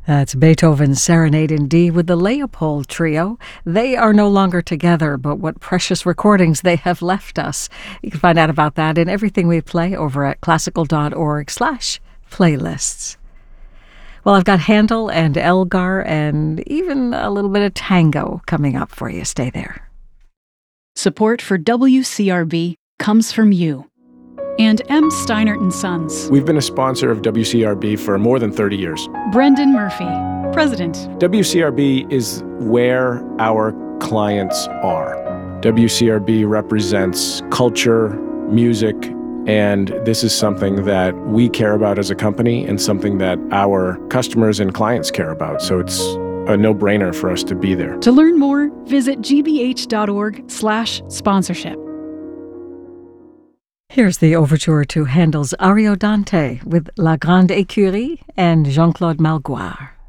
That's Beethoven's Serenade in D with the Leopold Trio. They are no longer together, but what precious recordings they have left us. You can find out about that in everything we play over at classical.org/playlists. Well, I've got Handel and Elgar and even a little bit of tango coming up for you. Stay there. Support for WCRB comes from you and M. Steinert & Sons. We've been a sponsor of WCRB for more than 30 years. Brendan Murphy, President. WCRB is where our clients are. WCRB represents culture, music, and this is something that we care about as a company and something that our customers and clients care about. So it's a no-brainer for us to be there. To learn more, visit gbh.org/sponsorship. Here's the overture to Handel's Ariodante with La Grande Écurie and Jean-Claude Malgoire.